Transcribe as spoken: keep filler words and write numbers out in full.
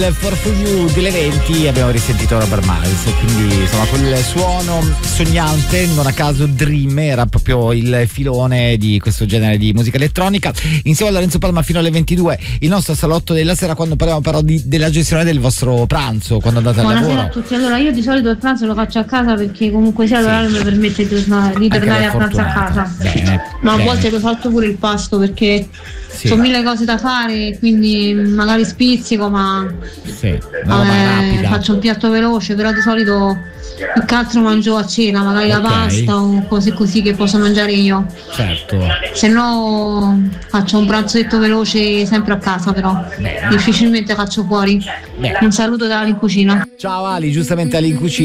For You delle venti abbiamo risentito Robert Miles, quindi insomma quel suono sognante, non a caso Dream era proprio il filone di questo genere di musica elettronica. Insieme a Lorenzo Palma fino alle ventidue, il nostro salotto della sera, quando parliamo però di, della gestione del vostro pranzo, quando andate al lavoro. Buonasera a tutti. Allora, io di solito il pranzo lo faccio a casa perché comunque sia l'orario sì. mi permette di tornare, di tornare a pranzo a casa. Bene, ma a bene. volte lo salto pure il pasto perché sì. ho mille cose da fare, quindi magari spizzico, ma sì, vabbè, faccio un piatto veloce, però di solito più che altro mangio a cena, magari okay. la pasta o cose così che posso mangiare io. Certo. Se no faccio un pranzetto veloce sempre a casa, però Beh. difficilmente faccio fuori. Beh. Un saluto da Ali in cucina. Ciao Ali, giustamente Ali in cucina.